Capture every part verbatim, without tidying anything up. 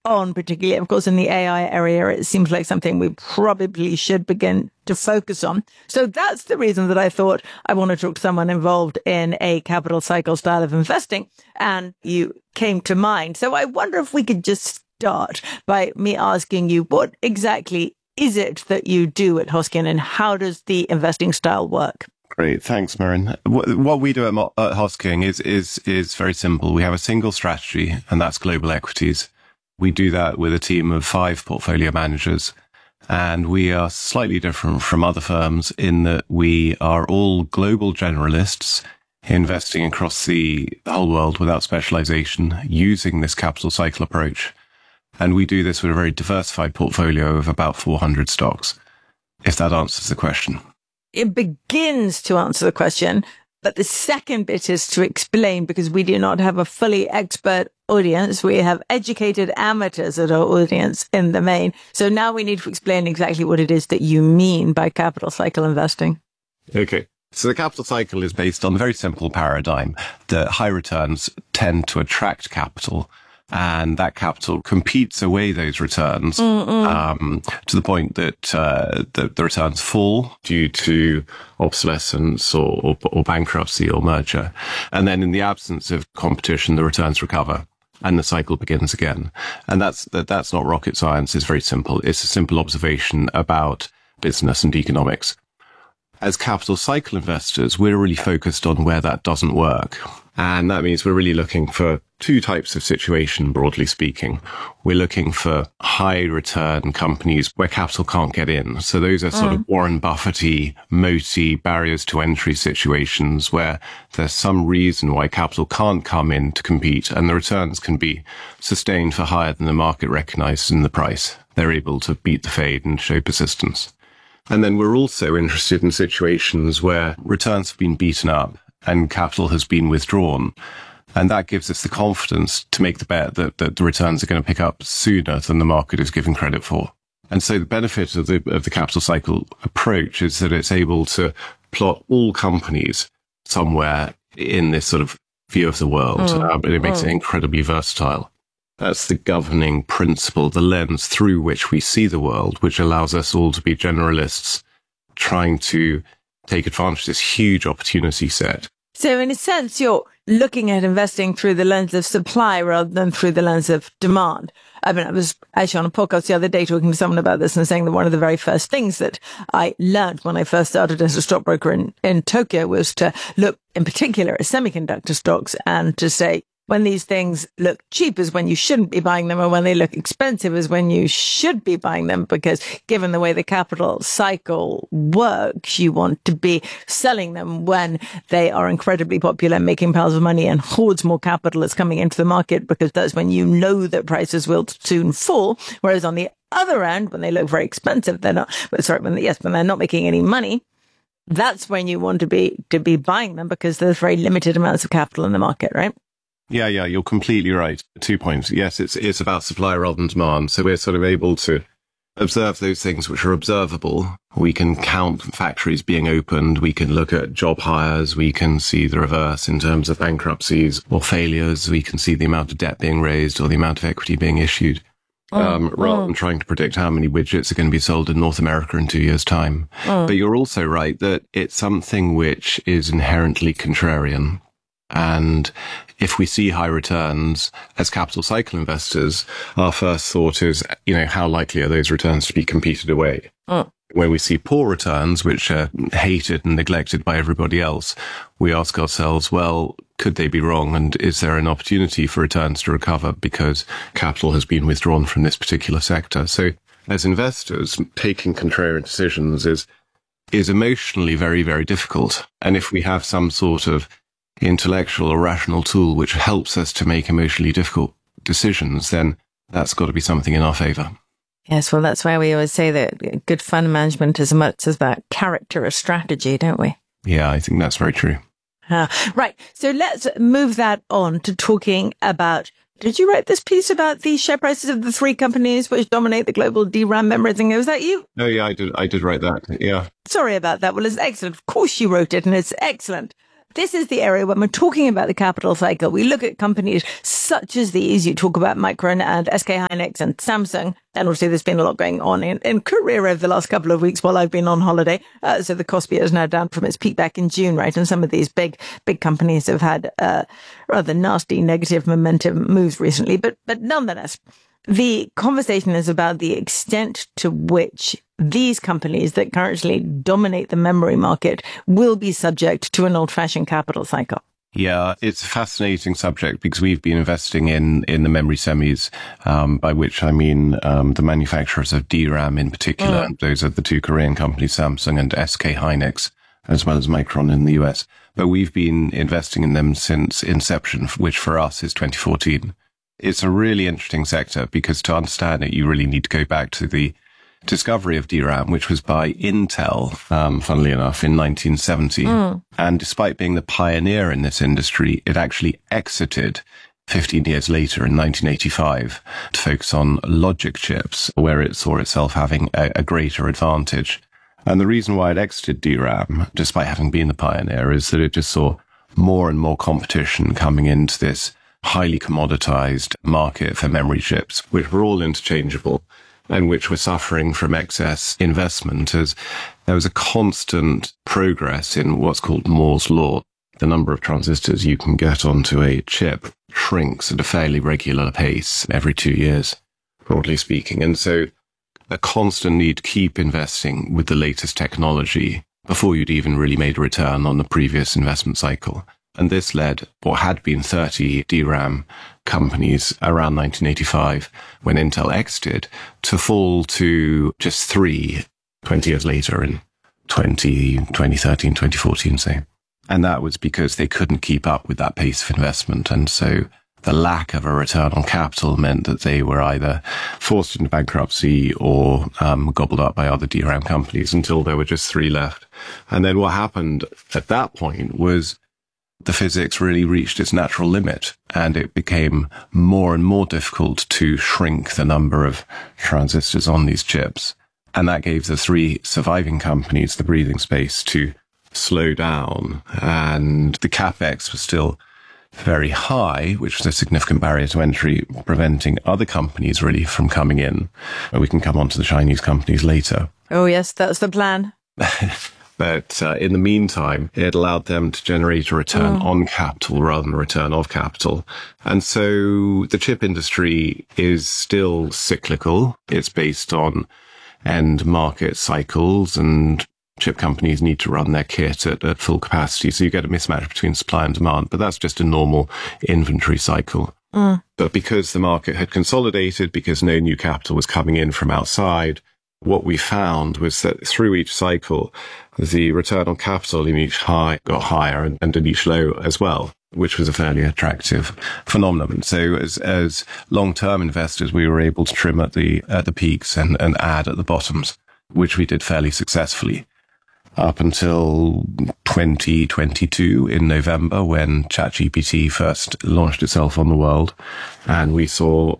on, particularly, of course, in the A I area. It seems like something we probably should begin to focus on. So that's the reason that I thought I want to talk to someone involved in a capital cycle style of investing. And you came to mind. So I wonder if we could just start by me asking you, what exactly is it that you do at Hoskin, and how does the investing style work? Great. Thanks, Maren. What we do at, Mo- at Hosking is, is, is very simple. We have a single strategy, and that's global equities. We do that with a team of five portfolio managers, and we are slightly different from other firms in that we are all global generalists investing across the whole world without specialization, using this capital cycle approach. And we do this with a very diversified portfolio of about four hundred stocks, if that answers the question. It begins to answer the question, but the second bit is to explain, because we do not have a fully expert audience. We have educated amateurs at our audience in the main. So now we need to explain exactly what it is that you mean by capital cycle investing. Okay. So the capital cycle is based on a very simple paradigm that high returns tend to attract capital, and that capital competes away those returns um, to the point that uh, the, the returns fall due to obsolescence or, or, or bankruptcy or merger. And then in the absence of competition, the returns recover and the cycle begins again. And that's that, that's not rocket science. It's very simple. It's a simple observation about business and economics. As capital cycle investors, we're really focused on where that doesn't work. And that means we're really looking for two types of situation, broadly speaking. We're looking for high return companies where capital can't get in. So those are sort mm. of Warren Buffett-y, moaty barriers to entry situations where there's some reason why capital can't come in to compete, and the returns can be sustained for higher than the market recognizes in the price. They're able to beat the fade and show persistence. And then we're also interested in situations where returns have been beaten up and capital has been withdrawn. And that gives us the confidence to make the bet that, that the returns are going to pick up sooner than the market is given credit for. And so the benefit of the, of the capital cycle approach is that it's able to plot all companies somewhere in this sort of view of the world. Mm. Uh, but it makes mm. it incredibly versatile. That's the governing principle, the lens through which we see the world, which allows us all to be generalists trying to take advantage of this huge opportunity set. So in a sense, you're looking at investing through the lens of supply rather than through the lens of demand. I mean, I was actually on a podcast the other day talking to someone about this and saying that one of the very first things that I learned when I first started as a stockbroker in, in Tokyo was to look in particular at semiconductor stocks and to say, when these things look cheap is when you shouldn't be buying them, or when they look expensive is when you should be buying them, because given the way the capital cycle works, you want to be selling them when they are incredibly popular, making piles of money, and hordes more capital is coming into the market, because that's when you know that prices will soon fall. Whereas on the other end, when they look very expensive, they're not, sorry, when, yes, when they're not making any money, that's when you want to be, to be buying them, because there's very limited amounts of capital in the market, right? Yeah, yeah, you're completely right. Two points. Yes, it's it's about supply rather than demand. So we're sort of able to observe those things which are observable. We can count factories being opened. We can look at job hires. We can see the reverse in terms of bankruptcies or failures. We can see the amount of debt being raised or the amount of equity being issued. Mm, um, rather mm. than trying to predict how many widgets are going to be sold in North America in two years' time. Mm. But you're also right that it's something which is inherently contrarian. And if we see high returns as capital cycle investors, our first thought is, you know, how likely are those returns to be competed away? Mm. When we see poor returns, which are hated and neglected by everybody else, we ask ourselves, well, could they be wrong? And is there an opportunity for returns to recover because capital has been withdrawn from this particular sector? So as investors, taking contrarian decisions is, is emotionally very, very difficult. And if we have some sort of intellectual or rational tool which helps us to make emotionally difficult decisions, then that's got to be something in our favor. Yes, well, that's why we always say that good fund management is as much as about character as strategy, don't we? Yeah, I think that's very true. Uh, right. So let's move that on to talking about, did you write this piece about the share prices of the three companies which dominate the global D RAM memory thing? Was that you? Oh, yeah, I did. I did write that. Yeah. Sorry about that. Well, it's excellent. Of course you wrote it, and it's excellent. this is the area when we're talking about the capital cycle. We look at companies such as these. You talk about Micron and S K Hynix and Samsung. And also there's been a lot going on in, in Korea over the last couple of weeks while I've been on holiday. Uh, so the Kospi is now down from its peak back in June, right? And some of these big, big companies have had uh, rather nasty negative momentum moves recently. But, but nonetheless, the conversation is about the extent to which these companies that currently dominate the memory market will be subject to an old-fashioned capital cycle. Yeah, it's a fascinating subject because we've been investing in, in the memory semis, um, by which I mean um, the manufacturers of D RAM in particular. Mm. Those are the two Korean companies, Samsung and S K Hynix, as well as Micron in the U S. But we've been investing in them since inception, which for us is twenty fourteen. It's a really interesting sector because to understand it, you really need to go back to the discovery of D RAM, which was by Intel, um, funnily enough, in nineteen seventy. Mm. And despite being the pioneer in this industry, it actually exited fifteen years later in nineteen eighty-five to focus on logic chips, where it saw itself having a, a greater advantage. And the reason why it exited D RAM, despite having been the pioneer, is that it just saw more and more competition coming into this highly commoditized market for memory chips, which were all interchangeable and which were suffering from excess investment as there was a constant progress in what's called Moore's Law. The number of transistors you can get onto a chip shrinks at a fairly regular pace every two years, broadly speaking. And so a constant need to keep investing with the latest technology before you'd even really made a return on the previous investment cycle. And this led what had been thirty D RAM companies around nineteen eighty-five, when Intel exited, to fall to just three twenty years later in twenty thirteen, twenty fourteen, say. And that was because they couldn't keep up with that pace of investment. And so the lack of a return on capital meant that they were either forced into bankruptcy or um, gobbled up by other D RAM companies until there were just three left. And then what happened at that point was the physics really reached its natural limit, and it became more and more difficult to shrink the number of transistors on these chips. And that gave the three surviving companies the breathing space to slow down. And the capex was still very high, which was a significant barrier to entry, preventing other companies really from coming in. We can come on to the Chinese companies later. Oh, yes, that's the plan. But uh, in the meantime, it allowed them to generate a return mm. on capital rather than a return of capital. And so the chip industry is still cyclical. It's based on end market cycles, and chip companies need to run their kit at, at full capacity. So you get a mismatch between supply and demand, but that's just a normal inventory cycle. Mm. But because the market had consolidated, because no new capital was coming in from outside, what we found was that through each cycle, the return on capital in each high got higher and, and in each low as well, which was a fairly attractive phenomenon. So as, as long-term investors, we were able to trim at the, at the peaks and, and add at the bottoms, which we did fairly successfully up until twenty twenty-two in November, when ChatGPT first launched itself on the world. And we saw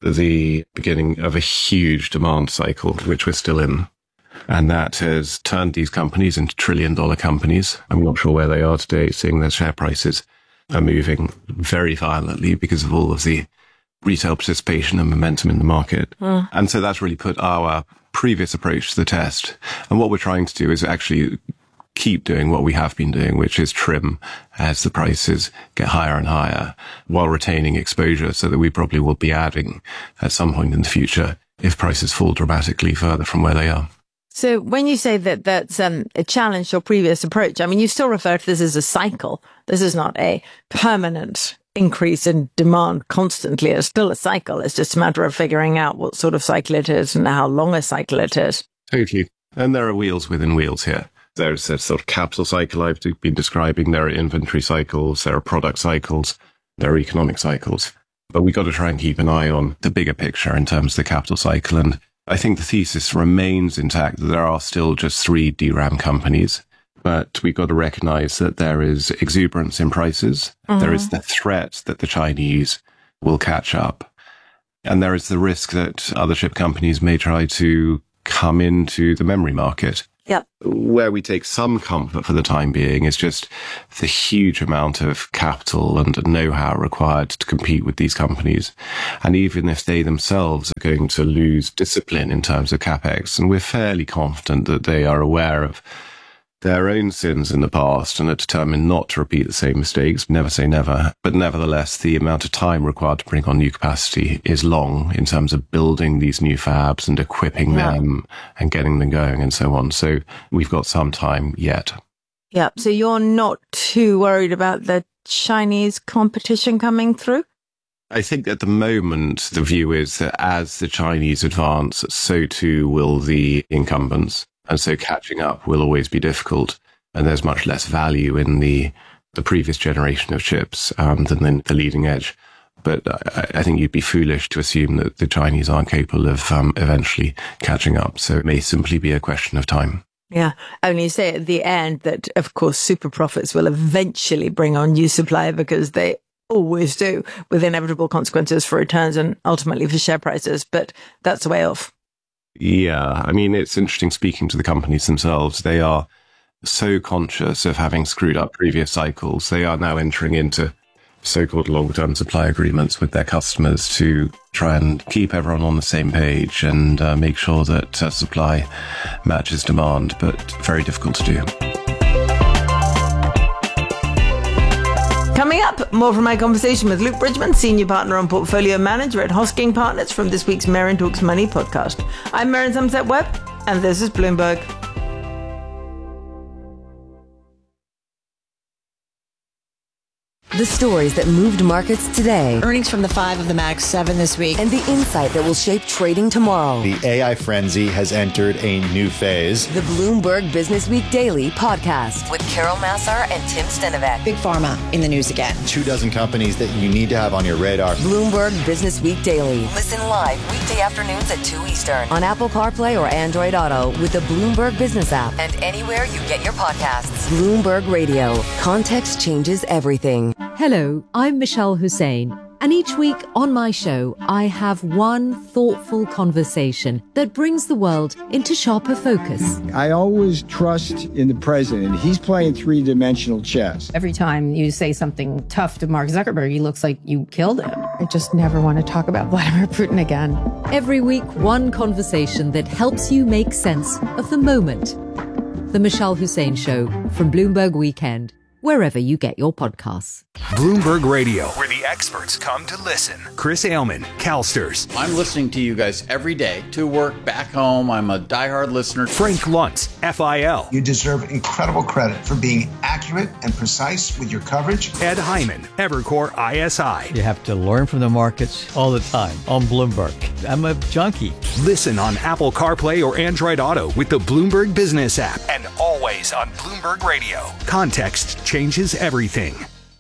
the beginning of a huge demand cycle, which we're still in. And that has turned these companies into trillion dollar companies. I'm not sure where they are today, seeing their share prices are moving very violently because of all of the retail participation and momentum in the market. Mm. And so that's really put our previous approach to the test. And what we're trying to do is actually keep doing what we have been doing, which is trim as the prices get higher and higher, while retaining exposure so that we probably will be adding at some point in the future if prices fall dramatically further from where they are. So when you say that that's um, a challenge your previous approach, I mean, you still refer to this as a cycle. This is not a permanent increase in demand constantly. It's still a cycle. It's just a matter of figuring out what sort of cycle it is and how long a cycle it is. Totally. And there are wheels within wheels here. There's a sort of capital cycle I've been describing. There are inventory cycles. There are product cycles. There are economic cycles. But we've got to try and keep an eye on the bigger picture in terms of the capital cycle. And I think the thesis remains intact that there are still just three D RAM companies. But we've got to recognize that there is exuberance in prices. Mm-hmm. There is the threat that the Chinese will catch up. And there is the risk that other chip companies may try to come into the memory market. Yep. Where we take some comfort for the time being is just the huge amount of capital and know-how required to compete with these companies. And even if they themselves are going to lose discipline in terms of CapEx, and we're fairly confident that they are aware of their own sins in the past and are determined not to repeat the same mistakes. Never say never. But nevertheless, the amount of time required to bring on new capacity is long in terms of building these new fabs and equipping yeah. them and getting them going and so on. So we've got some time yet. Yeah. So you're not too worried about the Chinese competition coming through? I think at the moment, the view is that as the Chinese advance, so too will the incumbents. And so catching up will always be difficult. And there's much less value in the the previous generation of chips um, than in the leading edge. But I, I think you'd be foolish to assume that the Chinese aren't capable of um, eventually catching up. So it may simply be a question of time. Yeah. Only say at the end that, of course, super profits will eventually bring on new supply because they always do, with inevitable consequences for returns and ultimately for share prices. But that's way off. Yeah, I mean, it's interesting speaking to the companies themselves. They are so conscious of having screwed up previous cycles. They are now entering into so-called long-term supply agreements with their customers to try and keep everyone on the same page and uh, make sure that uh, supply matches demand, but very difficult to do. Coming up, more from my conversation with Luke Bridgman, Senior Partner and Portfolio Manager at Hosking Partners from this week's Merrin Talks Money podcast. I'm Merrin Somerset Webb, and this is Bloomberg. The stories that moved markets today. Earnings from the five of the Max seven this week. And the insight that will shape trading tomorrow. The A I frenzy has entered a new phase. The Bloomberg Business Week Daily podcast with Carol Massar and Tim Stenovec. Big Pharma in the news again. Two dozen companies that you need to have on your radar. Bloomberg Business Week Daily. Listen live weekday afternoons at two Eastern on Apple CarPlay or Android Auto with the Bloomberg Business app and anywhere you get your podcasts. Bloomberg Radio. Context changes everything. Hello, I'm Michelle Hussein, and each week on my show, I have one thoughtful conversation that brings the world into sharper focus. I always trust in the president. He's playing three-dimensional chess. Every time you say something tough to Mark Zuckerberg, he looks like you killed him. I just never want to talk about Vladimir Putin again. Every week, one conversation that helps you make sense of the moment. The Michelle Hussein Show from Bloomberg Weekend, wherever you get your podcasts. Bloomberg Radio, where the experts come to listen. Chris Ailman, CalSTRS. I'm listening to you guys every day, to work, back home. I'm a diehard listener. Frank Luntz, F I L. You deserve incredible credit for being accurate and precise with your coverage. Ed Hyman, Evercore I S I. You have to learn from the markets all the time on Bloomberg. I'm a junkie. Listen on Apple CarPlay or Android Auto with the Bloomberg Business app, and always on Bloomberg Radio. Context changes everything.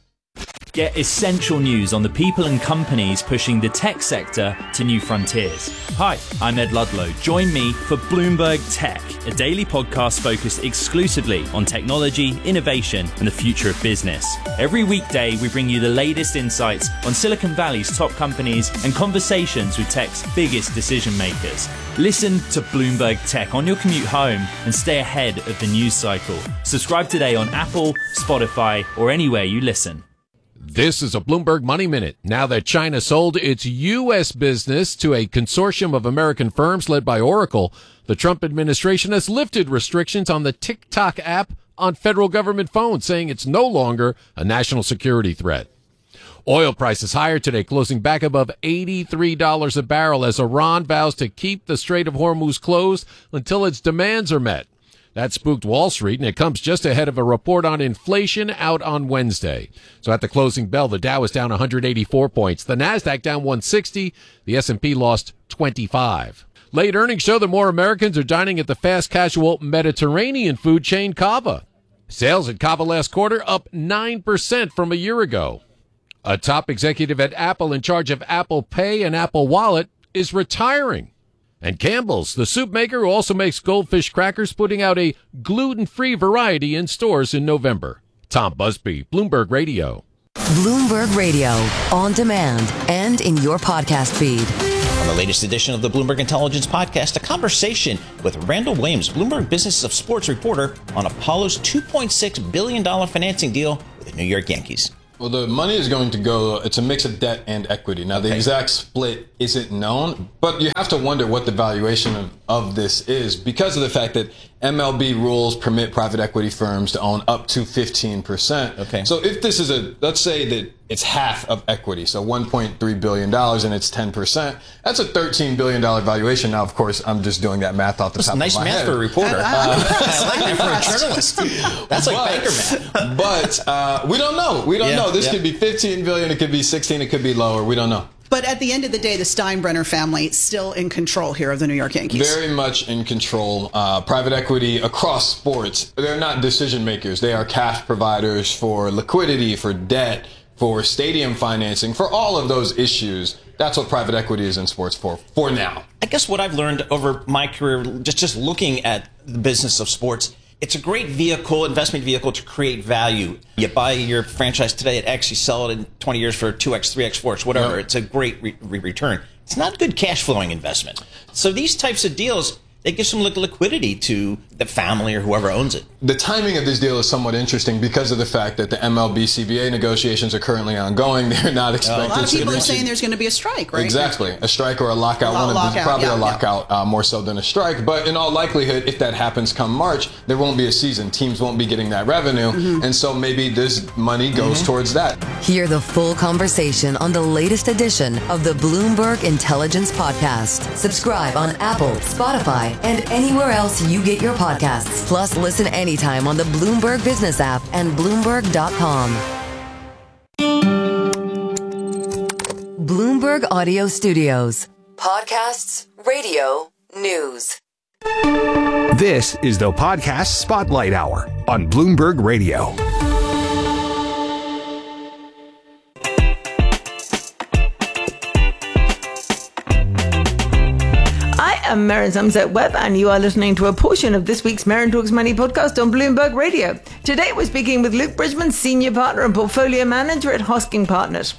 Get essential news on the people and companies pushing the tech sector to new frontiers. Hi, I'm Ed Ludlow. Join me for Bloomberg Tech, a daily podcast focused exclusively on technology, innovation, and the future of business. Every weekday, we bring you the latest insights on Silicon Valley's top companies and conversations with tech's biggest decision makers. Listen to Bloomberg Tech on your commute home and stay ahead of the news cycle. Subscribe today on Apple, Spotify, or anywhere you listen. This is a Bloomberg Money Minute. Now that China sold its U S business to a consortium of American firms led by Oracle, the Trump administration has lifted restrictions on the TikTok app on federal government phones, saying it's no longer a national security threat. Oil prices higher today, closing back above eighty-three dollars a barrel as Iran vows to keep the Strait of Hormuz closed until its demands are met. That spooked Wall Street, and it comes just ahead of a report on inflation out on Wednesday. So at the closing bell, the Dow is down one hundred eighty-four points. The Nasdaq down one hundred sixty. The S and P lost twenty-five. Late earnings show that more Americans are dining at the fast casual Mediterranean food chain Cava. Sales at Cava last quarter up nine percent from a year ago. A top executive at Apple in charge of Apple Pay and Apple Wallet is retiring. And Campbell's, the soup maker who also makes goldfish crackers, putting out a gluten-free variety in stores in November. Tom Busby, Bloomberg Radio. Bloomberg Radio, on demand and in your podcast feed. On the latest edition of the Bloomberg Intelligence Podcast, a conversation with Randall Williams, Bloomberg Business of Sports reporter, on Apollo's two point six billion dollars financing deal with the New York Yankees. Well, the money is going to go, it's a mix of debt and equity. Now, the okay. exact split isn't known, but you have to wonder what the valuation of, of this is because of the fact that M L B rules permit private equity firms to own up to fifteen percent. Okay. So if this is a, let's say that it's half of equity, so one point three billion dollars and it's ten percent, that's a thirteen billion dollars valuation. Now, of course, I'm just doing that math off the that's top nice of my math head. for a reporter. I, I, uh, I like that for a journalist. That's like banker math. But uh, we don't know. We don't yeah, know. This yeah. could be fifteen billion dollars, it could be sixteen, it could be lower. We don't know. But at the end of the day, the Steinbrenner family is still in control here of the New York Yankees. Very much in control. Uh, private equity across sports, they're not decision makers. They are cash providers for liquidity, for debt, for stadium financing, for all of those issues. That's what private equity is in sports for, for now. I guess what I've learned over my career, just, just looking at the business of sports, it's a great vehicle, investment vehicle to create value. You buy your franchise today at X, you sell it in twenty years for two X, three X, four X, whatever. Yep. It's a great re- re- return. It's not a good cash flowing investment. So these types of deals, they give some liquidity to the family or whoever owns it. The timing of this deal is somewhat interesting because of the fact that the M L B C B A negotiations are currently ongoing. They're not expected to. A lot of people to are saying there's going to be a strike, right? Exactly. A strike or a lockout. A One of lockout, these, probably yeah, a lockout yeah. uh, more so than a strike. But in all likelihood, if that happens come March, there won't be a season. Teams won't be getting that revenue. Mm-hmm. And so maybe this money goes mm-hmm. towards that. Hear the full conversation on the latest edition of the Bloomberg Intelligence Podcast. Subscribe on Apple, Spotify, and anywhere else you get your podcasts. Plus, listen anytime on the Bloomberg Business app and Bloomberg dot com. Bloomberg Audio Studios. Podcasts, radio, news. This is the Podcast Spotlight Hour on Bloomberg Radio. I'm Maren Zumzet-Webb, and you are listening to a portion of this week's Maren Talks Money podcast on Bloomberg Radio. Today we're speaking with Luke Bridgman, Senior Partner and Portfolio Manager at Hosking Partners.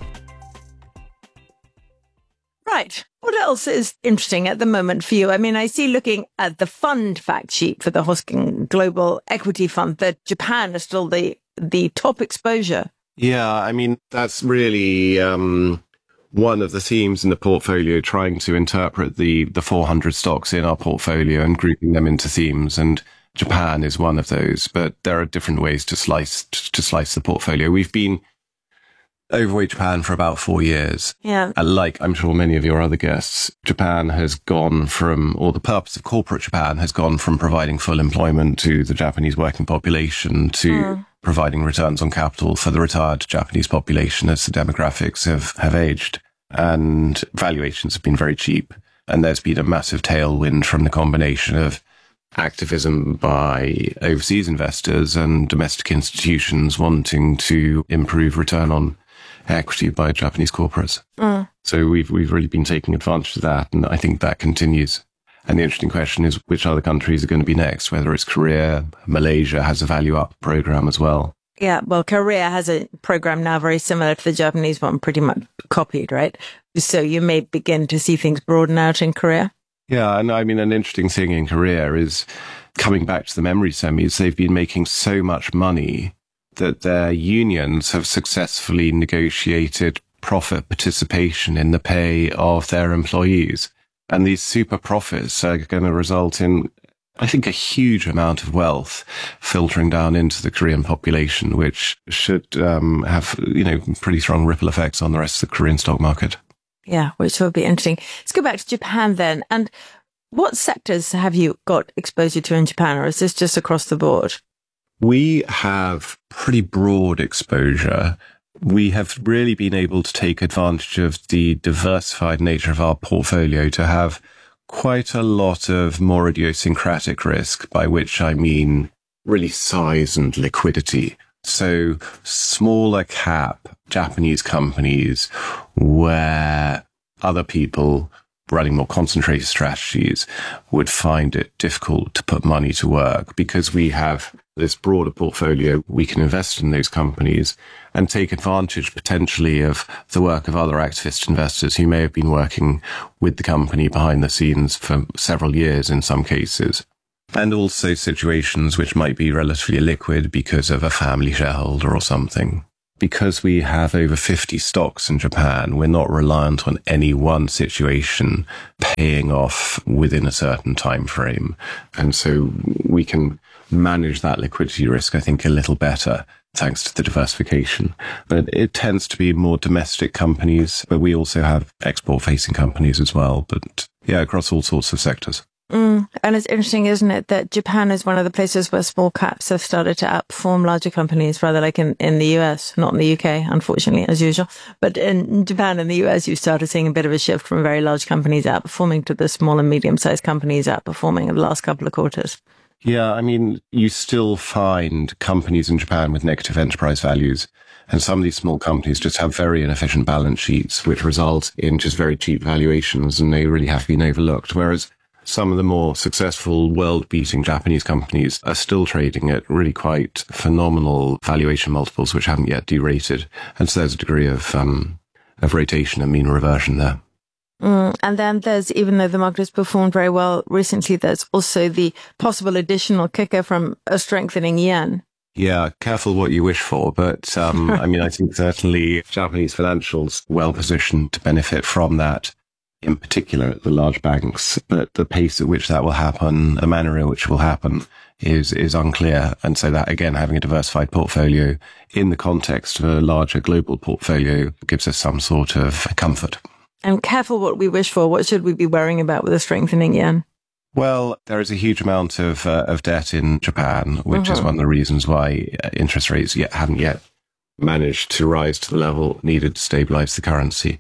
Right. What else is interesting at the moment for you? I mean, I see looking at the fund fact sheet for the Hosking Global Equity Fund that Japan is still the, the top exposure. Yeah, I mean, that's really... Um one of the themes in the portfolio, trying to interpret the, the four hundred stocks in our portfolio and grouping them into themes. And Japan is one of those, but there are different ways to slice, to slice the portfolio. We've been overweight Japan for about four years. Yeah. And like I'm sure many of your other guests, Japan has gone from, or the purpose of corporate Japan has gone from providing full employment to the Japanese working population to mm. providing returns on capital for the retired Japanese population as the demographics have, have aged. And valuations have been very cheap. And there's been a massive tailwind from the combination of activism by overseas investors and domestic institutions wanting to improve return on equity by Japanese corporates. Mm. So we've we've really been taking advantage of that, and I think that continues. And the interesting question is which other countries are going to be next, whether it's Korea. Malaysia has a value up program as well. Yeah, well, Korea has a program now very similar to the Japanese one, pretty much copied, right? So you may begin to see things broaden out in Korea. Yeah, and I mean, an interesting thing in Korea is coming back to the memory semis, they've been making so much money that their unions have successfully negotiated profit participation in the pay of their employees. And these super profits are going to result in, I think, a huge amount of wealth filtering down into the Korean population, which should um, have, you know, pretty strong ripple effects on the rest of the Korean stock market. Yeah, which will be interesting. Let's go back to Japan then. And what sectors have you got exposure to in Japan, or is this just across the board? We have pretty broad exposure. We have really been able to take advantage of the diversified nature of our portfolio to have quite a lot of more idiosyncratic risk, by which I mean really size and liquidity. So smaller cap Japanese companies where other people running more concentrated strategies would find it difficult to put money to work because we have this broader portfolio. We can invest in those companies and take advantage potentially of the work of other activist investors who may have been working with the company behind the scenes for several years in some cases. And also situations which might be relatively illiquid because of a family shareholder or something. Because we have over fifty stocks in Japan, we're not reliant on any one situation paying off within a certain time frame. And so we can manage that liquidity risk, I think, a little better thanks to the diversification. But it tends to be more domestic companies, but we also have export-facing companies as well. But yeah, across all sorts of sectors. Mm. And it's interesting, isn't it, that Japan is one of the places where small caps have started to outperform larger companies, rather like in, in the U S, not in the U K, unfortunately, as usual. But in Japan and the U S, you started seeing a bit of a shift from very large companies outperforming to the small and medium-sized companies outperforming in the last couple of quarters. Yeah, I mean, you still find companies in Japan with negative enterprise values. And some of these small companies just have very inefficient balance sheets, which result in just very cheap valuations, and they really have been overlooked. Whereas some of the more successful world-beating Japanese companies are still trading at really quite phenomenal valuation multiples, which haven't yet derated. And so there's a degree of um, of rotation and mean reversion there. Mm, and then there's, even though the market has performed very well recently, there's also the possible additional kicker from a strengthening yen. Yeah, careful what you wish for. But um, I mean, I think certainly Japanese financials well positioned to benefit from that. In particular at the large banks, but the pace at which that will happen, the manner in which it will happen is, is unclear. And so that, again, having a diversified portfolio in the context of a larger global portfolio gives us some sort of comfort. And careful what we wish for. What should we be worrying about with a strengthening yen? Well, there is a huge amount of, uh, of debt in Japan, which mm-hmm. is one of the reasons why interest rates yet haven't yet managed to rise to the level needed to stabilize the currency.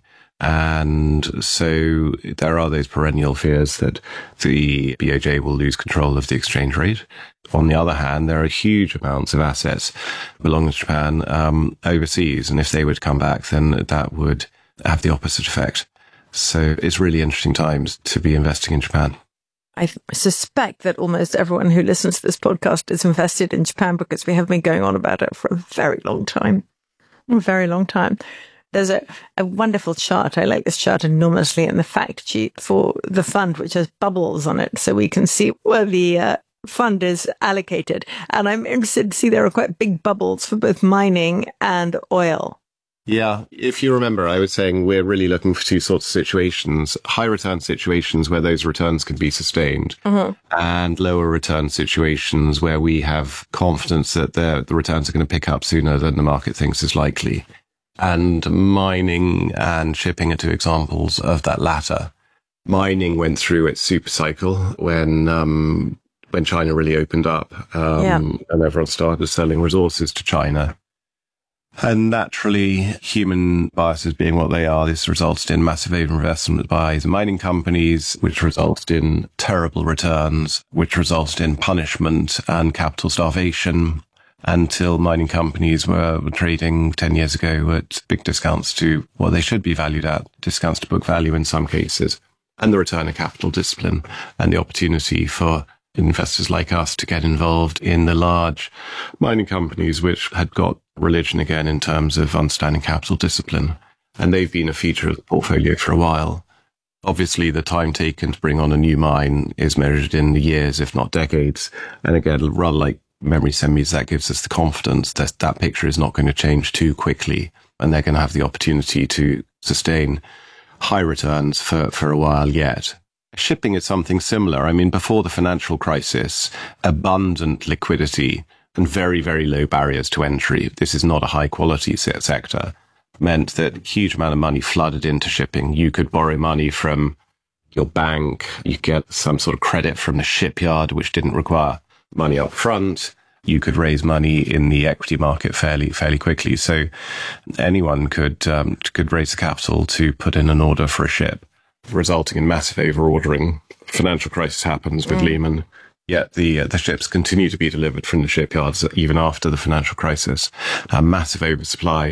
And so there are those perennial fears that the B O J will lose control of the exchange rate. On the other hand, there are huge amounts of assets belonging to Japan um, overseas. And if they were to come back, then that would have the opposite effect. So it's really interesting times to be investing in Japan. I suspect that almost everyone who listens to this podcast is invested in Japan because we have been going on about it for a very long time. A very long time. There's a, a wonderful chart. I like this chart enormously in the fact sheet for the fund, which has bubbles on it, so we can see where the uh, fund is allocated. And I'm interested to see there are quite big bubbles for both mining and oil. Yeah, if you remember, I was saying we're really looking for two sorts of situations: high return situations where those returns can be sustained, mm-hmm. and lower return situations where we have confidence that the, the returns are going to pick up sooner than the market thinks is likely. And mining and shipping are two examples of that latter. Mining went through its super cycle when um, when China really opened up, um, yeah. and everyone started selling resources to China. And naturally, human biases being what they are, this resulted in massive overinvestment by the mining companies, which resulted in terrible returns, which resulted in punishment and capital starvation, until mining companies were trading ten years ago at big discounts to what they should be valued at, discounts to book value in some cases, and the return of capital discipline and the opportunity for investors like us to get involved in the large mining companies, which had got religion again in terms of understanding capital discipline. And they've been a feature of the portfolio for a while. Obviously, the time taken to bring on a new mine is measured in the years, if not decades. And again, rather like memory semis, that gives us the confidence that that picture is not going to change too quickly, and they're going to have the opportunity to sustain high returns for, for a while yet. Shipping is something similar. I mean, before the financial crisis, abundant liquidity and very, very low barriers to entry, this is not a high quality sector, meant that a huge amount of money flooded into shipping. You could borrow money from your bank, you could get some sort of credit from the shipyard, which didn't require money up front. You could raise money in the equity market fairly, fairly quickly. So anyone could, um, could raise the capital to put in an order for a ship, resulting in massive overordering. Financial crisis happens with mm. Lehman, yet the, uh, the ships continue to be delivered from the shipyards even after the financial crisis. A massive oversupply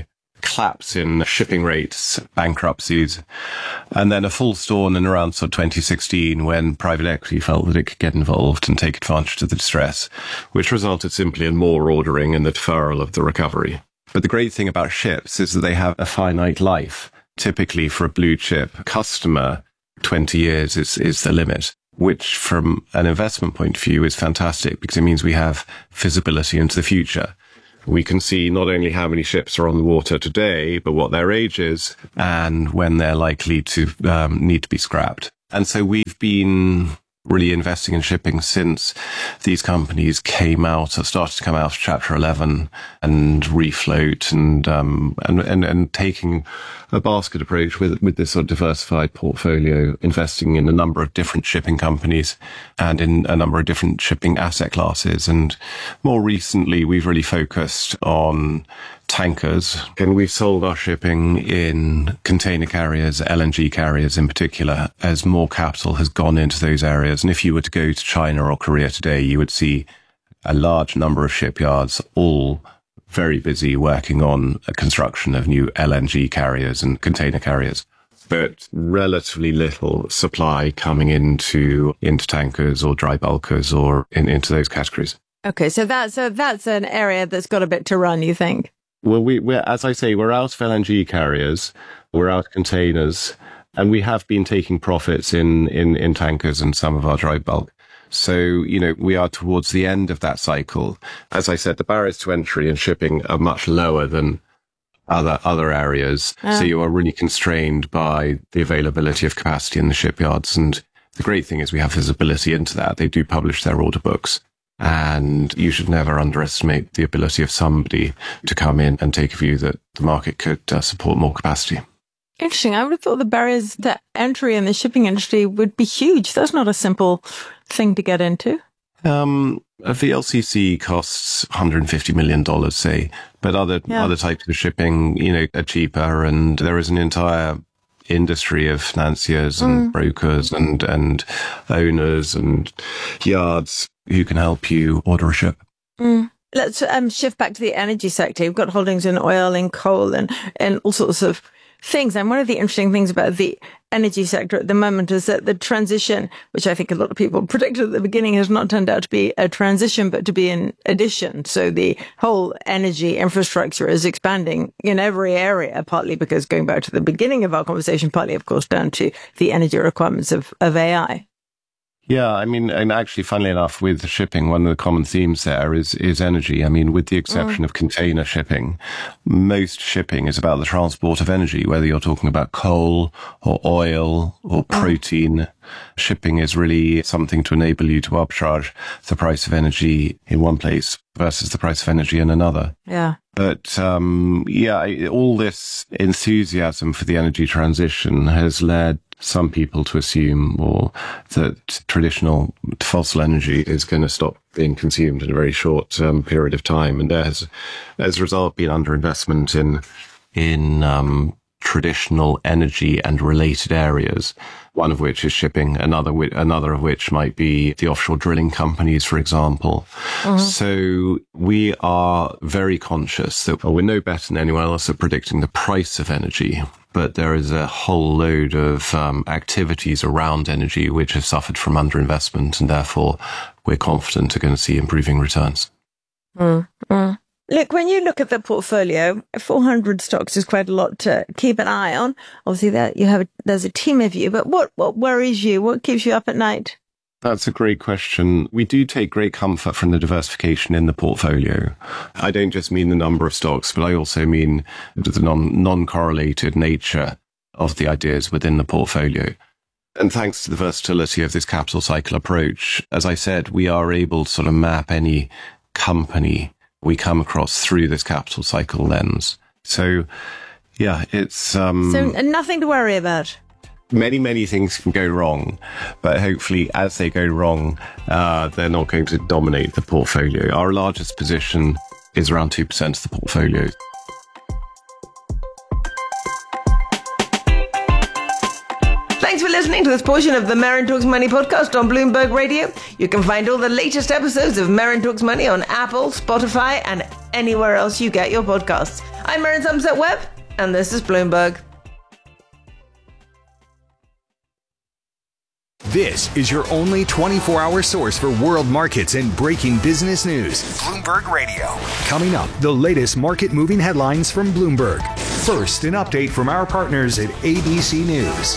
collapse in shipping rates, bankruptcies, and then a full storm in around sort of twenty sixteen when private equity felt that it could get involved and take advantage of the distress, which resulted simply in more ordering and the deferral of the recovery. But the great thing about ships is that they have a finite life. Typically for a blue chip customer, twenty years is, is the limit, which from an investment point of view is fantastic because it means we have visibility into the future. We can see not only how many ships are on the water today, but what their age is and when they're likely to um, need to be scrapped. And so we've been really investing in shipping since these companies came out, or started to come out of Chapter eleven and refloat and, um, and, and, and taking a basket approach with, with this sort of diversified portfolio, investing in a number of different shipping companies and in a number of different shipping asset classes. And more recently, we've really focused on tankers, and we've sold our shipping in container carriers, L N G carriers in particular, as more capital has gone into those areas. And if you were to go to China or Korea today, you would see a large number of shipyards all very busy working on a construction of new L N G carriers and container carriers, but relatively little supply coming into into tankers or dry bulkers or in, into those categories. Okay, so that's so that's an area that's got a bit to run, you think? Well, we, we're, as I say, we're out of L N G carriers, we're out of containers, and we have been taking profits in, in, in tankers and some of our dry bulk. So, you know, we are towards the end of that cycle. As I said, the barriers to entry in shipping are much lower than other, other areas. Uh. So you are really constrained by the availability of capacity in the shipyards. And the great thing is we have visibility into that. They do publish their order books. And you should never underestimate the ability of somebody to come in and take a view that the market could uh, support more capacity. Interesting. I would have thought the barriers to entry in the shipping industry would be huge. That's not a simple thing to get into. Um, a V L C C costs one hundred fifty million dollars, say, but other yeah. other types of shipping, you know, are cheaper, and there is an entire industry of financiers and mm. brokers and and owners and yards who can help you order a ship. Mm. Let's um, shift back to the energy sector. You've got holdings in oil and coal and, and all sorts of things. And one of the interesting things about the energy sector at the moment is that the transition, which I think a lot of people predicted at the beginning, has not turned out to be a transition, but to be an addition. So the whole energy infrastructure is expanding in every area, partly because, going back to the beginning of our conversation, partly, of course, down to the energy requirements of, of A I. Yeah, I mean, and actually, funnily enough, with shipping, one of the common themes there is is energy. I mean, with the exception mm. of container shipping, most shipping is about the transport of energy, whether you're talking about coal or oil or protein. Mm. Shipping is really something to enable you to arbitrage the price of energy in one place versus the price of energy in another. Yeah. But, um, yeah, all this enthusiasm for the energy transition has led some people to assume or that traditional fossil energy is going to stop being consumed in a very short um, period of time. And there has, as a result, been underinvestment in, in, um, traditional energy and related areas, one of which is shipping, another, another of which might be the offshore drilling companies, for example. Mm-hmm. So we are very conscious that well, we're no better than anyone else at predicting the price of energy. But there is a whole load of um, activities around energy which have suffered from underinvestment, and therefore we're confident are going to see improving returns. Mm, mm. Look, when you look at the portfolio, four hundred stocks is quite a lot to keep an eye on. Obviously, that you have a, there's a team of you, but what, what worries you? What keeps you up at night? That's a great question. We do take great comfort from the diversification in the portfolio. I don't just mean the number of stocks, but I also mean the non, non-correlated nature of the ideas within the portfolio. And thanks to the versatility of this capital cycle approach, as I said, we are able to sort of map any company we come across through this capital cycle lens. So, yeah, it's... Um, so nothing to worry about. Many, many things can go wrong, but hopefully as they go wrong, uh, they're not going to dominate the portfolio. Our largest position is around two percent of the portfolio. Thanks for listening to this portion of the Merrin Talks Money podcast on Bloomberg Radio. You can find all the latest episodes of Merrin Talks Money on Apple, Spotify, and anywhere else you get your podcasts. I'm Merrin Somerset Webb. and this is Bloomberg. This is your only twenty-four hour source for world markets and breaking business news. Bloomberg Radio. Coming up, the latest market-moving headlines from Bloomberg. First, an update from our partners at A B C News.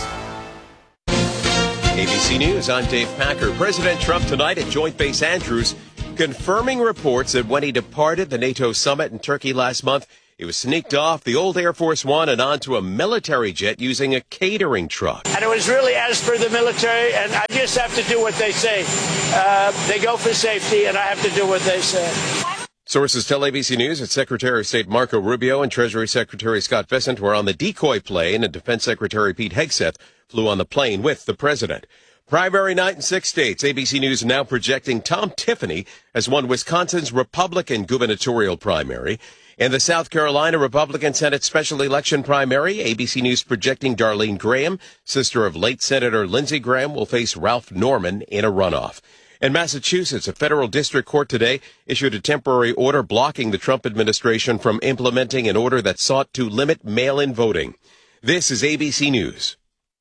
A B C News, I'm Dave Packer. President Trump tonight at Joint Base Andrews, confirming reports that when he departed the NATO summit in Turkey last month, he was sneaked off the old Air Force One and onto a military jet using a catering truck. And it was really as per the military, and I just have to do what they say. Uh, they go for safety, and I have to do what they say. Sources tell A B C News that Secretary of State Marco Rubio and Treasury Secretary Scott Bessent were on the decoy plane, and Defense Secretary Pete Hegseth flew on the plane with the president. Primary night in six states. A B C News now projecting Tom Tiffany has won Wisconsin's Republican gubernatorial primary. In the South Carolina Republican Senate special election primary, A B C News projecting Darlene Graham, sister of late Senator Lindsey Graham, will face Ralph Norman in a runoff. In Massachusetts, a federal district court today issued a temporary order blocking the Trump administration from implementing an order that sought to limit mail-in voting. This is A B C News.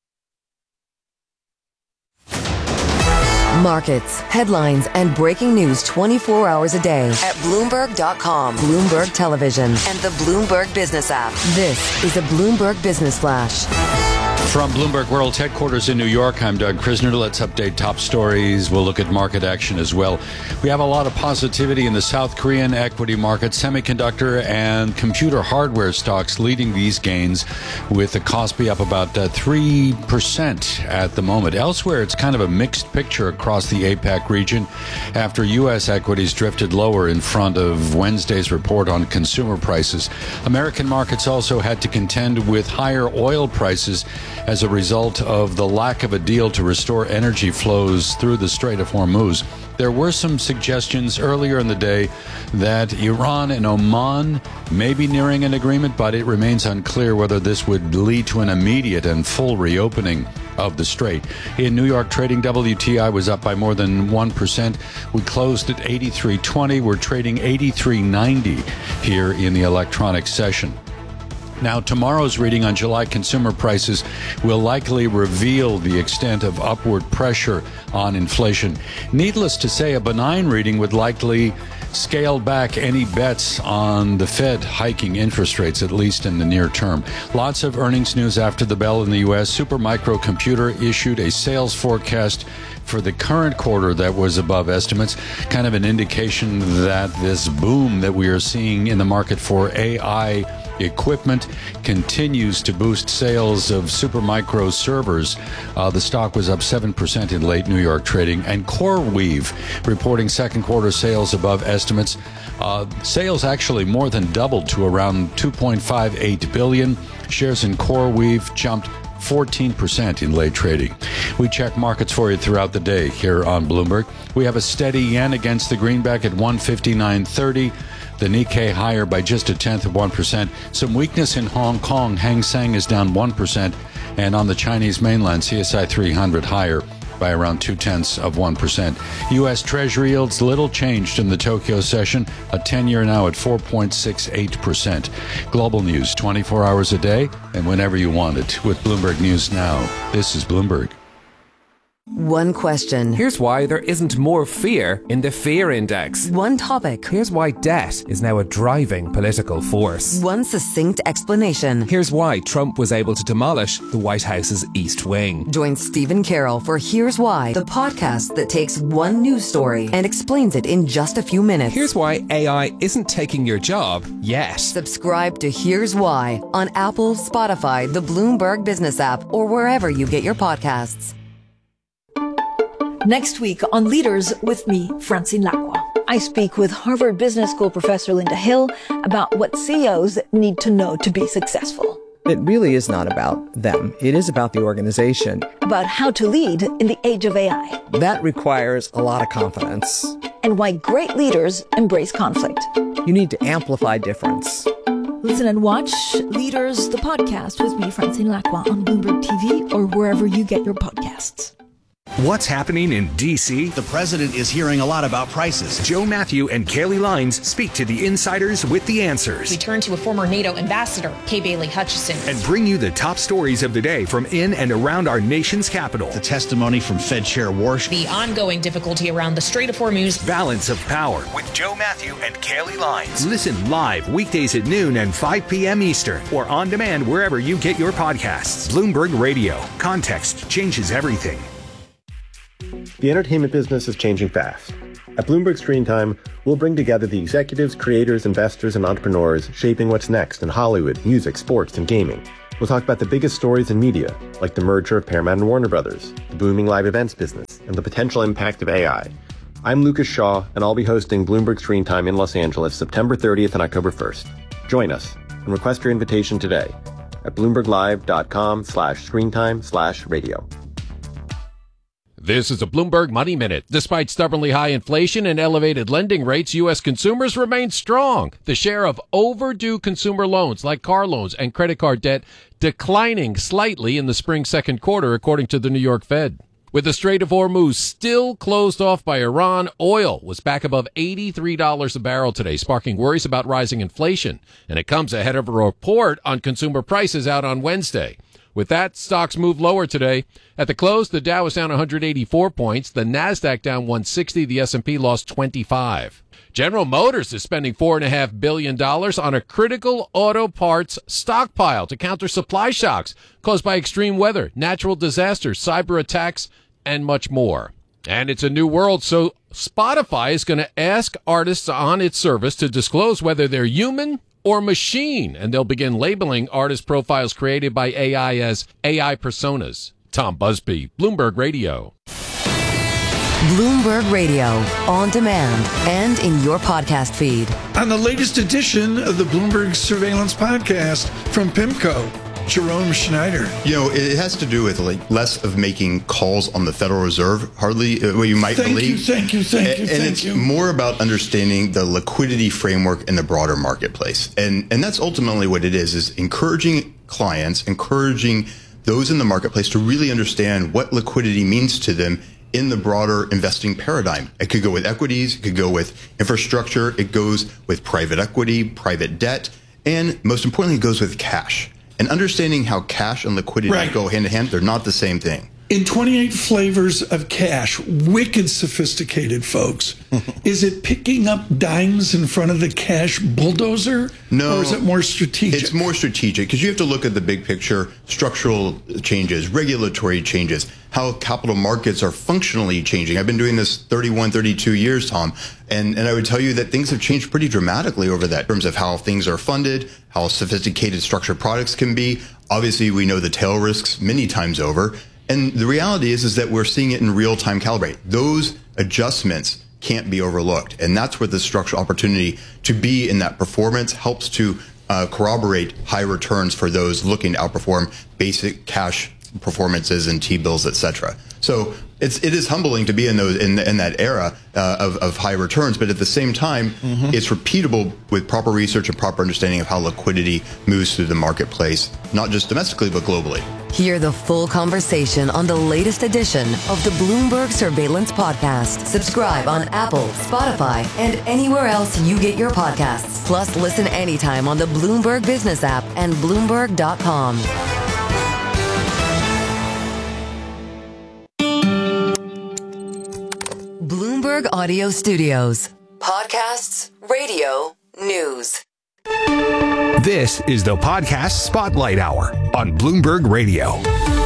Markets, headlines, and breaking news twenty-four hours a day at Bloomberg dot com, Bloomberg Television, and the Bloomberg Business app. This is a Bloomberg Business Flash. From Bloomberg World's headquarters in New York, I'm Doug Krisner. Let's update top stories. We'll look at market action as well. We have a lot of positivity in the South Korean equity market, semiconductor and computer hardware stocks leading these gains, with the Kospi up about uh, three percent at the moment. Elsewhere, it's kind of a mixed picture across the APAC region after U S equities drifted lower in front of Wednesday's report on consumer prices. American markets also had to contend with higher oil prices as a result of the lack of a deal to restore energy flows through the Strait of Hormuz. There were some suggestions earlier in the day that Iran and Oman may be nearing an agreement, but it remains unclear whether this would lead to an immediate and full reopening of the strait. In New York, trading W T I was up by more than one percent. We closed at eighty-three twenty. We're trading eighty-three ninety here in the electronic session. Now, tomorrow's reading on July consumer prices will likely reveal the extent of upward pressure on inflation. Needless to say, a benign reading would likely scale back any bets on the Fed hiking interest rates, at least in the near term. Lots of earnings news after the bell in the U S. Supermicro Computer issued a sales forecast for the current quarter that was above estimates, kind of an indication that this boom that we are seeing in the market for A I equipment continues to boost sales of Supermicro servers. Uh, the stock was up seven percent in late New York trading. And CoreWeave reporting second quarter sales above estimates. Uh, sales actually more than doubled to around two point five eight billion dollars. Shares in CoreWeave jumped fourteen percent in late trading. We check markets for you throughout the day here on Bloomberg. We have a steady yen against the greenback at one fifty-nine thirty. The Nikkei higher by just a tenth of one percent. Some weakness in Hong Kong. Hang Seng is down one percent. And on the Chinese mainland, C S I three hundred higher by around two-tenths of one percent. U S. Treasury yields little changed in the Tokyo session. A ten-year now at four point six eight percent. Global news twenty-four hours a day and whenever you want it with Bloomberg News Now. This is Bloomberg. One question. Here's why there isn't more fear in the fear index. One topic. Here's why debt is now a driving political force. One succinct explanation. Here's why Trump was able to demolish the White House's East Wing. Join Stephen Carroll for Here's Why, the podcast that takes one news story and explains it in just a few minutes. Here's why A I isn't taking your job yet. Subscribe to Here's Why on Apple, Spotify, the Bloomberg Business app, or wherever you get your podcasts. Next week on Leaders with me, Francine Lacqua. I speak with Harvard Business School professor Linda Hill about what C E Os need to know to be successful. It really is not about them. It is about the organization. About how to lead in the age of A I. That requires a lot of confidence. And why great leaders embrace conflict. You need to amplify difference. Listen and watch Leaders, the podcast with me, Francine Lacqua, on Bloomberg T V or wherever you get your podcasts. What's happening in D C? The president is hearing a lot about prices. Joe Matthew and Kaylee Lines speak to the insiders with the answers. We turn to a former NATO ambassador, Kay Bailey Hutchison. And bring you the top stories of the day from in and around our nation's capital. The testimony from Fed Chair Warsh. The ongoing difficulty around the Strait of Hormuz. Balance of Power with Joe Matthew and Kaylee Lines. Listen live weekdays at noon and five p.m. Eastern or on demand wherever you get your podcasts. Bloomberg Radio. Context changes everything. The entertainment business is changing fast. At Bloomberg Screen Time, we'll bring together the executives, creators, investors, and entrepreneurs shaping what's next in Hollywood, music, sports, and gaming. We'll talk about the biggest stories in media, like the merger of Paramount and Warner Brothers, the booming live events business, and the potential impact of A I. I'm Lucas Shaw, and I'll be hosting Bloomberg Screen Time in Los Angeles September thirtieth and October first. Join us and request your invitation today at bloomberglive.com slash screentime slash radio. This is a Bloomberg Money Minute. Despite stubbornly high inflation and elevated lending rates, U S consumers remain strong. The share of overdue consumer loans like car loans and credit card debt declining slightly in the spring second quarter, according to the New York Fed. With the Strait of Hormuz still closed off by Iran, oil was back above eighty-three dollars a barrel today, sparking worries about rising inflation. And it comes ahead of a report on consumer prices out on Wednesday. With that, stocks moved lower today. At the close, the Dow was down one hundred eighty-four points, the Nasdaq down one hundred sixty, the S and P lost twenty-five. General Motors is spending four point five billion dollars on a critical auto parts stockpile to counter supply shocks caused by extreme weather, natural disasters, cyber attacks, and much more. And it's a new world, so Spotify is going to ask artists on its service to disclose whether they're human or machine, and they'll begin labeling artist profiles created by A I as A I personas. Tom Busby, Bloomberg Radio. Bloomberg Radio, on demand and in your podcast feed. On the latest edition of the Bloomberg Surveillance Podcast from PIMCO, Jerome Schneider. You know, it has to do with like less of making calls on the Federal Reserve, hardly uh, what you might thank believe. You, thank you, thank and, you, and thank it's you. more about understanding the liquidity framework in the broader marketplace. And and that's ultimately what it is, is encouraging clients, encouraging those in the marketplace to really understand what liquidity means to them in the broader investing paradigm. It could go with equities, it could go with infrastructure, it goes with private equity, private debt, and most importantly, it goes with cash. And understanding how cash and liquidity right. go hand in hand, they're not the same thing. In twenty-eight flavors of cash, wicked sophisticated, folks. Is it picking up dimes in front of the cash bulldozer? No. Or is it more strategic? It's more strategic because you have to look at the big picture, structural changes, regulatory changes, how capital markets are functionally changing. I've been doing this thirty-one, thirty-two years, Tom, and, and I would tell you that things have changed pretty dramatically over that in terms of how things are funded, how sophisticated structured products can be. Obviously, we know the tail risks many times over. And the reality is, is that we're seeing it in real time calibrate. Those adjustments can't be overlooked. And that's where the structural opportunity to be in that performance helps to uh, corroborate high returns for those looking to outperform basic cash performances and T-bills, et cetera. So it's, it is humbling to be in those in, in that era uh, of, of high returns, but at the same time, mm-hmm. it's repeatable with proper research and proper understanding of how liquidity moves through the marketplace, not just domestically, but globally. Hear the full conversation on the latest edition of the Bloomberg Surveillance Podcast. Subscribe on Apple, Spotify, and anywhere else you get your podcasts. Plus, listen anytime on the Bloomberg Business app and Bloomberg dot com. Bloomberg Audio Studios. Podcasts, radio, news. This is the Podcast Spotlight Hour on Bloomberg Radio.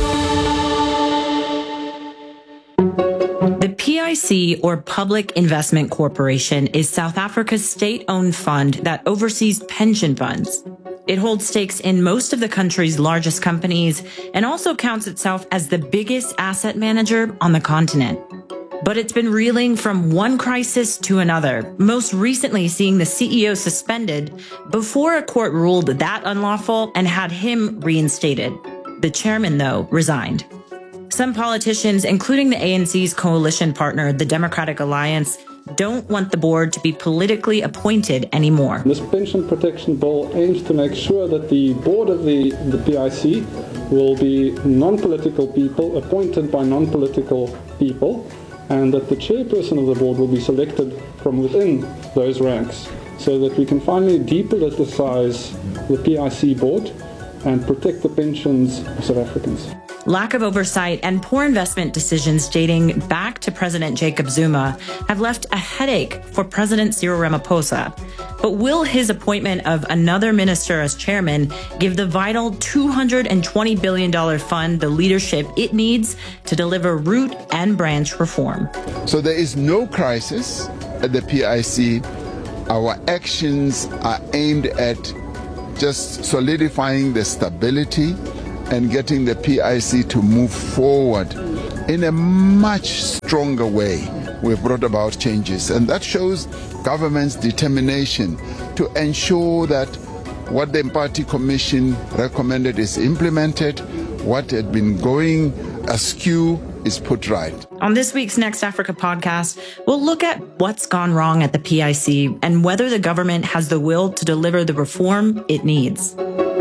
The P I C, or Public Investment Corporation, is South Africa's state-owned fund that oversees pension funds. It holds stakes in most of the country's largest companies and also counts itself as the biggest asset manager on the continent. But it's been reeling from one crisis to another, most recently seeing the C E O suspended before a court ruled that unlawful and had him reinstated. The chairman, though, resigned. Some politicians, including the A N C's coalition partner, the Democratic Alliance, don't want the board to be politically appointed anymore. This pension protection bill aims to make sure that the board of the, the P I C will be non-political people appointed by non-political people, and that the chairperson of the board will be selected from within those ranks, so that we can finally depoliticize the P I C board and protect the pensions of South Africans. Lack of oversight and poor investment decisions dating back to President Jacob Zuma have left a headache for President Cyril Ramaphosa. But will his appointment of another minister as chairman give the vital two hundred twenty billion dollars fund the leadership it needs to deliver root and branch reform? So there is no crisis at the P I C. Our actions are aimed at just solidifying the stability and getting the P I C to move forward in a much stronger way. We've brought about changes, and that shows government's determination to ensure that what the Party Commission recommended is implemented, what had been going askew is put right. On this week's Next Africa podcast, we'll look at what's gone wrong at the P I C and whether the government has the will to deliver the reform it needs.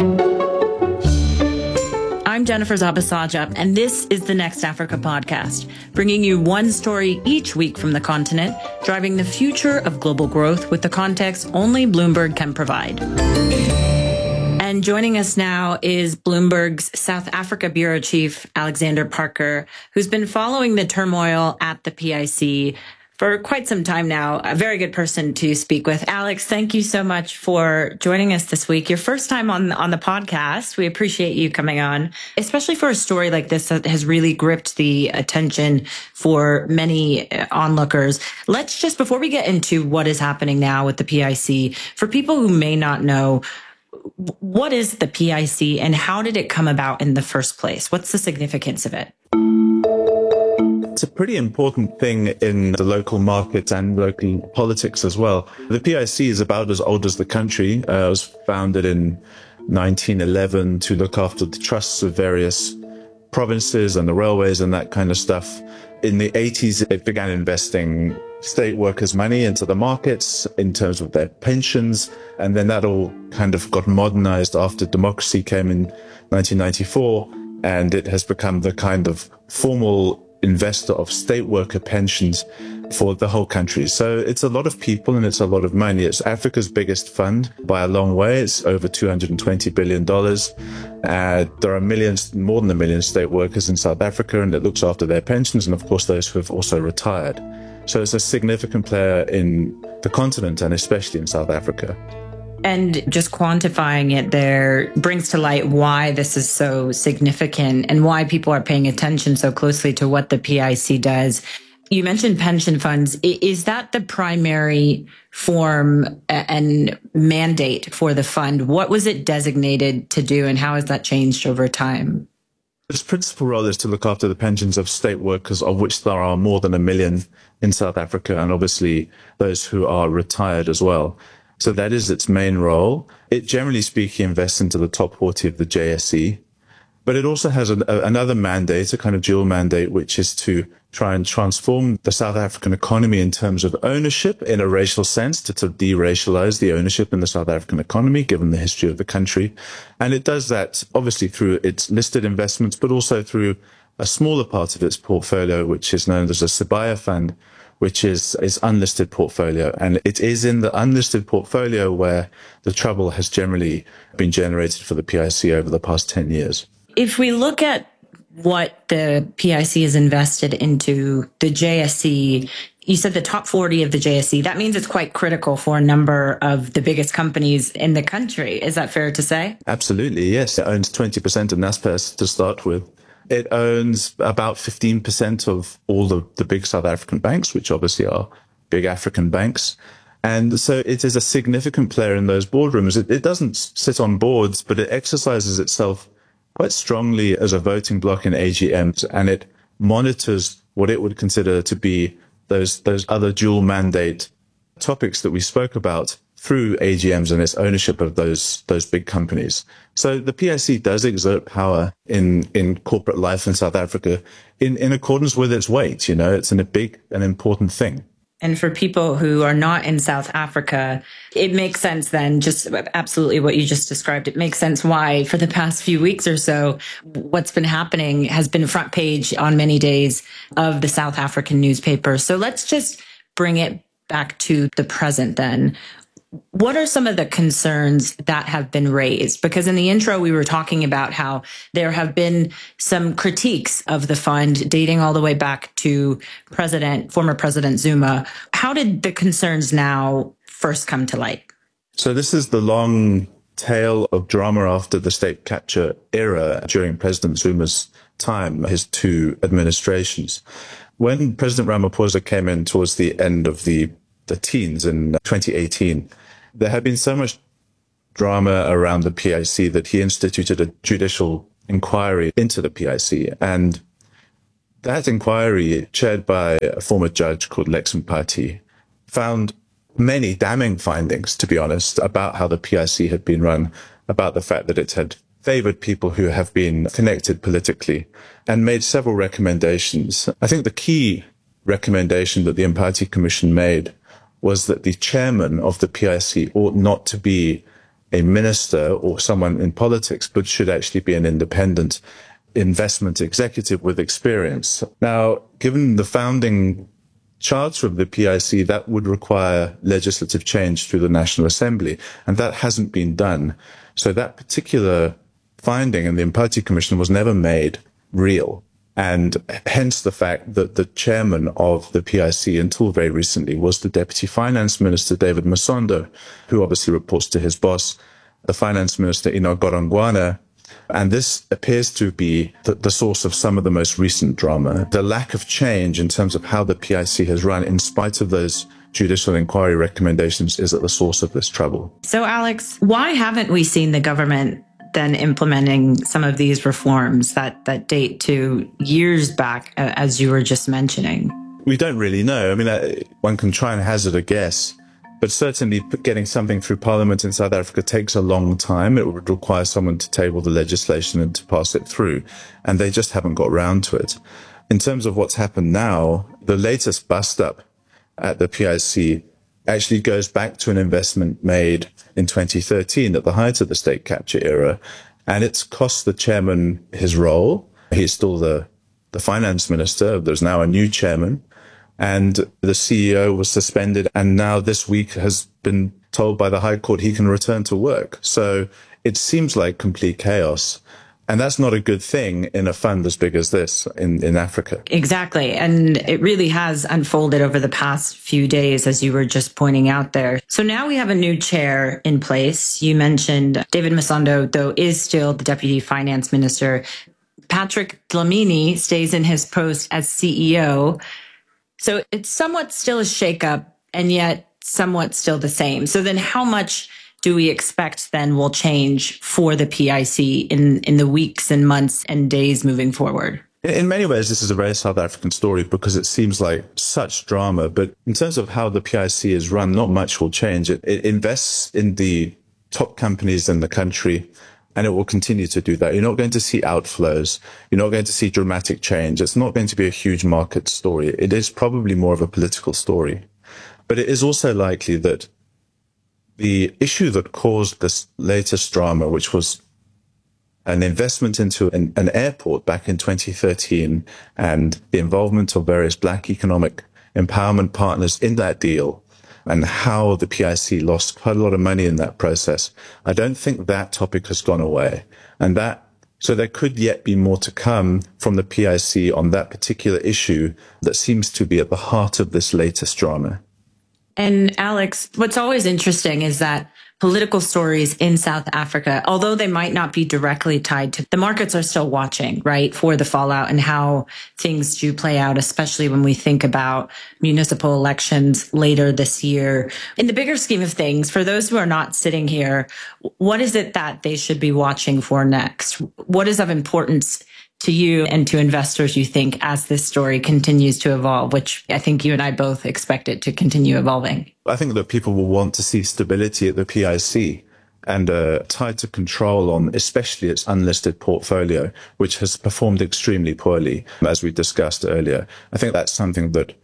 I'm Jennifer Zabasajab, and this is the Next Africa podcast, bringing you one story each week from the continent, driving the future of global growth with the context only Bloomberg can provide. And joining us now is Bloomberg's South Africa bureau chief, Alexander Parker, who's been following the turmoil at the P I C for quite some time now. A very good person to speak with. Alex, thank you so much for joining us this week. Your first time on, on the podcast. We appreciate you coming on, especially for a story like this that has really gripped the attention for many onlookers. Let's just, before we get into what is happening now with the P I C, for people who may not know, what is the P I C and how did it come about in the first place? What's the significance of it? It's a pretty important thing in the local market and local politics as well. The P I C is about as old as the country. Uh, it was founded in nineteen eleven to look after the trusts of various provinces and the railways and that kind of stuff. In the eighties, it began investing state workers' money into the markets in terms of their pensions. And then that all kind of got modernized after democracy came in nineteen ninety-four. And it has become the kind of formal investor of state worker pensions for the whole country. So it's a lot of people and it's a lot of money. It's Africa's biggest fund by a long way. It's over two hundred twenty billion dollars. Uh, there are millions, more than a million state workers in South Africa, and it looks after their pensions and, of course, those who have also retired. So it's a significant player in the continent and especially in South Africa. And just quantifying it there brings to light why this is so significant and why people are paying attention so closely to what the P I C does. You mentioned pension funds. Is that the primary form and mandate for the fund? What was it designated to do and how has that changed over time? Its principal role is to look after the pensions of state workers, of which there are more than a million in South Africa, and obviously those who are retired as well. So that is its main role. It, generally speaking, invests into the top forty of the J S E. But it also has an, a, another mandate, a kind of dual mandate, which is to try and transform the South African economy in terms of ownership in a racial sense, to, to de-racialize the ownership in the South African economy, given the history of the country. And it does that, obviously, through its listed investments, but also through a smaller part of its portfolio, which is known as a Sibaya Fund, which is its unlisted portfolio. And it is in the unlisted portfolio where the trouble has generally been generated for the P I C over the past ten years. If we look at what the P I C has invested into the J S E, you said the top forty of the J S E. That means it's quite critical for a number of the biggest companies in the country. Is that fair to say? Absolutely, yes. It owns twenty percent of Naspers to start with. It owns about fifteen percent of all the, the big South African banks, which obviously are big African banks. And so it is a significant player in those boardrooms. It, it doesn't sit on boards, but it exercises itself quite strongly as a voting bloc in A G Ms, and it monitors what it would consider to be those those other dual mandate topics that we spoke about through A G Ms and its ownership of those those big companies. So the P I C does exert power in in corporate life in South Africa in in accordance with its weight. You know, it's an, a big and important thing. And for people who are not in South Africa, it makes sense then, just absolutely what you just described. It makes sense why for the past few weeks or so, what's been happening has been front page on many days of the South African newspapers. So let's just bring it back to the present then. What are some of the concerns that have been raised? Because in the intro, we were talking about how there have been some critiques of the fund dating all the way back to President, former President Zuma. How did the concerns now first come to light? So this is the long tail of drama after the state capture era during President Zuma's time, his two administrations. When President Ramaphosa came in towards the end of the the teens in twenty eighteen, there had been so much drama around the P I C that he instituted a judicial inquiry into the P I C. And that inquiry, chaired by a former judge called Lex Mpati, found many damning findings, to be honest, about how the P I C had been run, about the fact that it had favored people who have been connected politically, and made several recommendations. I think the key recommendation that the Mpati Commission made was that the chairman of the P I C ought not to be a minister or someone in politics, but should actually be an independent investment executive with experience. Now, given the founding charter of the P I C, that would require legislative change through the National Assembly, and that hasn't been done. So that particular finding in the Mpati Commission was never made real. And hence the fact that the chairman of the P I C until very recently was the Deputy Finance Minister, David Masondo, who obviously reports to his boss, the Finance Minister, Enoch Godongwana. And this appears to be the, the source of some of the most recent drama. The lack of change in terms of how the P I C has run, in spite of those judicial inquiry recommendations, is at the source of this trouble. So, Alex, why haven't we seen the government then implementing some of these reforms that, that date to years back, as you were just mentioning? We don't really know. I mean, one can try and hazard a guess, but certainly getting something through Parliament in South Africa takes a long time. It would require someone to table the legislation and to pass it through, and they just haven't got round to it. In terms of what's happened now, the latest bust-up at the P I C actually goes back to an investment made in twenty thirteen at the height of the state capture era. And it's cost the chairman his role. He's still the, the finance minister. There's now a new chairman. And the C E O was suspended. And now this week has been told by the High Court he can return to work. So it seems like complete chaos. And that's not a good thing in a fund as big as this in, in Africa. Exactly. And it really has unfolded over the past few days, as you were just pointing out there. So now we have a new chair in place. You mentioned David Masondo, though, is still the Deputy Finance Minister. Patrick Dlamini stays in his post as C E O. So it's somewhat still a shakeup, and yet somewhat still the same. So then how much do we expect then will change for the P I C in, in the weeks and months and days moving forward? In many ways, this is a very South African story because it seems like such drama. But in terms of how the P I C is run, not much will change. It, it invests in the top companies in the country, and it will continue to do that. You're not going to see outflows. You're not going to see dramatic change. It's not going to be a huge market story. It is probably more of a political story. But it is also likely that the issue that caused this latest drama, which was an investment into an, an airport back in twenty thirteen and the involvement of various black economic empowerment partners in that deal, and how the P I C lost quite a lot of money in that process, I don't think that topic has gone away. And that, so there could yet be more to come from the P I C on that particular issue that seems to be at the heart of this latest drama. And Alex, what's always interesting is that political stories in South Africa, although they might not be directly tied to, the markets are still watching, right, for the fallout and how things do play out, especially when we think about municipal elections later this year. In the bigger scheme of things, for those who are not sitting here, what is it that they should be watching for next? What is of importance to you and to investors, you think, as this story continues to evolve, which I think you and I both expect it to continue evolving? I think that people will want to see stability at the P I C and a tighter control on especially its unlisted portfolio, which has performed extremely poorly, as we discussed earlier. I think that's something that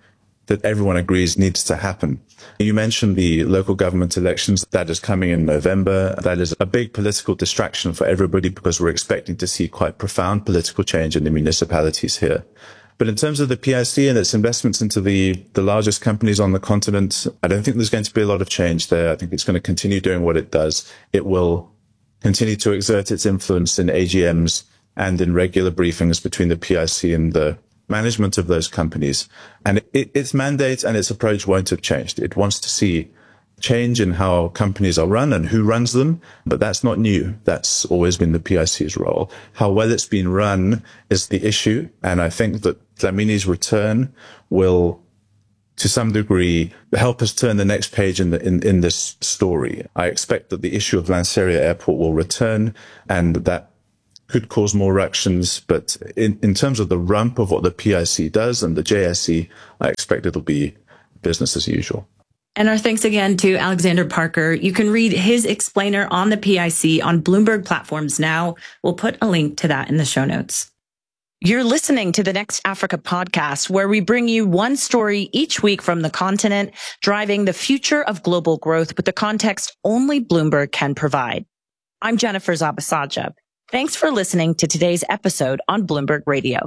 that everyone agrees needs to happen. You mentioned the local government elections. That is coming in November. That is a big political distraction for everybody because we're expecting to see quite profound political change in the municipalities here. But in terms of the P I C and its investments into the, the largest companies on the continent, I don't think there's going to be a lot of change there. I think it's going to continue doing what it does. It will continue to exert its influence in A G Ms and in regular briefings between the P I C and the management of those companies. And it, its mandate and its approach won't have changed. It wants to see change in how companies are run and who runs them, but that's not new. That's always been the P I C's role. How well it's been run is the issue, and I think that Dlamini's return will, to some degree, help us turn the next page in, the, in, in this story. I expect that the issue of Lanseria Airport will return, and that could cause more ructions, but in, in terms of the rump of what the P I C does and the J S E, I expect it'll be business as usual. And our thanks again to Alexander Parker. You can read his explainer on the P I C on Bloomberg platforms now. We'll put a link to that in the show notes. You're listening to the Next Africa podcast, where we bring you one story each week from the continent, driving the future of global growth with the context only Bloomberg can provide. I'm Jennifer Zabasaja. Thanks for listening to today's episode on Bloomberg Radio.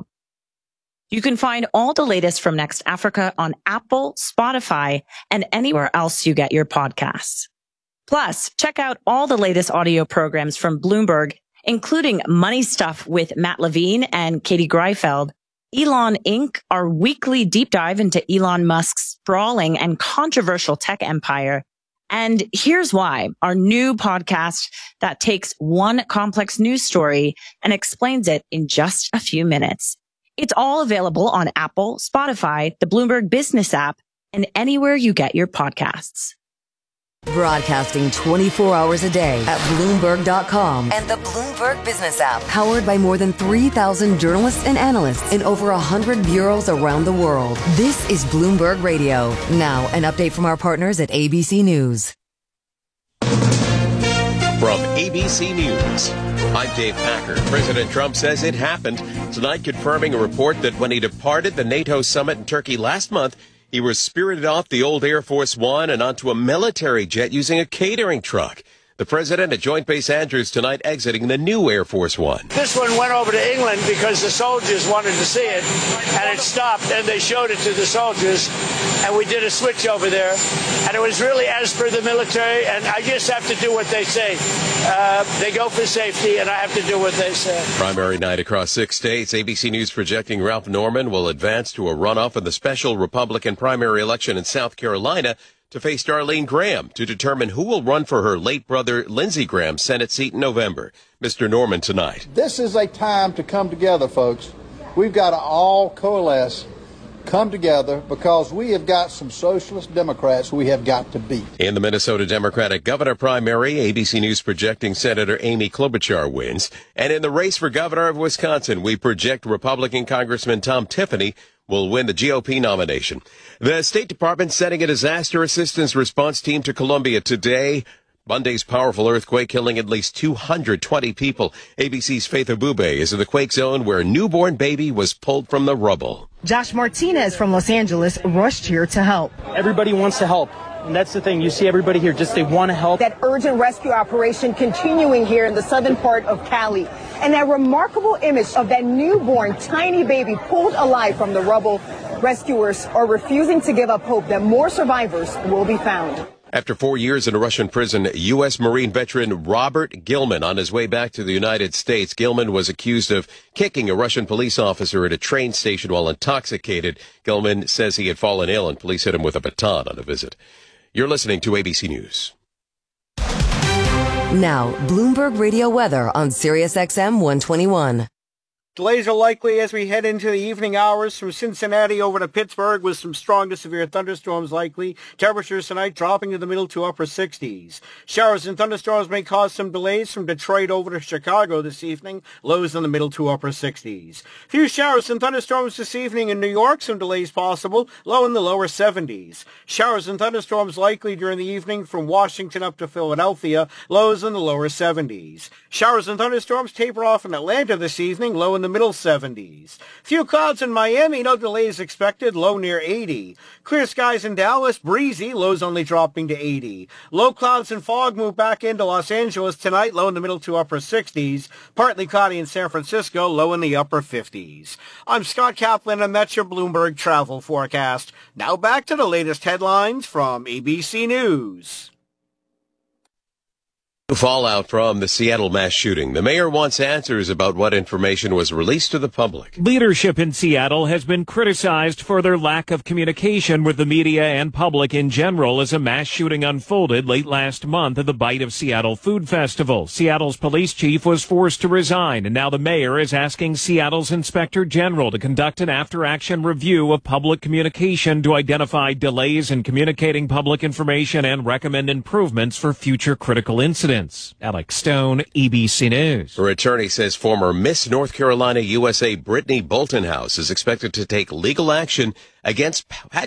You can find all the latest from Next Africa on Apple, Spotify, and anywhere else you get your podcasts. Plus, check out all the latest audio programs from Bloomberg, including Money Stuff with Matt Levine and Katie Greifeld, Elon Incorporated, our weekly deep dive into Elon Musk's sprawling and controversial tech empire, and Here's Why, our new podcast that takes one complex news story and explains it in just a few minutes. It's all available on Apple, Spotify, the Bloomberg Business app, and anywhere you get your podcasts. Broadcasting twenty-four hours a day at Bloomberg dot com and the Bloomberg Business app. Powered by more than three thousand journalists and analysts in over one hundred bureaus around the world. This is Bloomberg Radio. Now, an update from our partners at A B C News. From A B C News, I'm Dave Packer. President Trump says it happened tonight, confirming a report that when he departed the NATO summit in Turkey last month, he was spirited off the old Air Force One and onto a military jet using a catering truck. The president at Joint Base Andrews tonight exiting the new Air Force One. This one went over to England because the soldiers wanted to see it, and it stopped, and they showed it to the soldiers, and we did a switch over there, and it was really as per the military, and I just have to do what they say. Uh, they go for safety, and I have to do what they say. Primary night across six states. A B C News projecting Ralph Norman will advance to a runoff in the special Republican primary election in South Carolina to face Darlene Graham to determine who will run for her late brother Lindsey Graham's Senate seat in November. Mister Norman tonight. This is a time to come together, folks. We've got to all coalesce, come together, because we have got some socialist Democrats we have got to beat. In the Minnesota Democratic governor primary, A B C News projecting Senator Amy Klobuchar wins. And in the race for governor of Wisconsin, we project Republican Congressman Tom Tiffany will win the G O P nomination. The State Department sending a disaster assistance response team to Colombia today. Monday's powerful earthquake killing at least two hundred twenty people. A B C's Faith Abube is in the quake zone where a newborn baby was pulled from the rubble. Josh Martinez from Los Angeles rushed here to help. Everybody wants to help. And that's the thing. You see everybody here, just they want to help. That urgent rescue operation continuing here in the southern part of Cali. And that remarkable image of that newborn tiny baby pulled alive from the rubble. Rescuers are refusing to give up hope that more survivors will be found. After four years in a Russian prison, U S Marine veteran Robert Gilman on his way back to the United States. Gilman was accused of kicking a Russian police officer at a train station while intoxicated. Gilman says he had fallen ill and police hit him with a baton on a visit. You're listening to A B C News. Now, Bloomberg Radio weather on Sirius X M one twenty-one. Delays are likely as we head into the evening hours from Cincinnati over to Pittsburgh with some strong to severe thunderstorms likely. Temperatures tonight dropping to the middle to upper sixties. Showers and thunderstorms may cause some delays from Detroit over to Chicago this evening. Lows in the middle to upper sixties. Few showers and thunderstorms this evening in New York. Some delays possible. Low in the lower seventies. Showers and thunderstorms likely during the evening from Washington up to Philadelphia. Lows in the lower seventies. Showers and thunderstorms taper off in Atlanta this evening. Low in the the middle seventies. Few clouds in Miami, no delays expected, low near eighty. Clear skies in Dallas, breezy, lows only dropping to eighty. Low clouds and fog move back into Los Angeles tonight, low in the middle to upper sixties. Partly cloudy in San Francisco, low in the upper fifties. I'm Scott Kaplan, and that's your Bloomberg travel forecast. Now back to the latest headlines from A B C News. Fallout from the Seattle mass shooting. The mayor wants answers about what information was released to the public. Leadership in Seattle has been criticized for their lack of communication with the media and public in general as a mass shooting unfolded late last month at the Bite of Seattle Food Festival. Seattle's police chief was forced to resign, and now the mayor is asking Seattle's inspector general to conduct an after-action review of public communication to identify delays in communicating public information and recommend improvements for future critical incidents. Alex Stone, E B C News. Her attorney says former Miss North Carolina U S A Brittany Boltonhouse is expected to take legal action against Patrick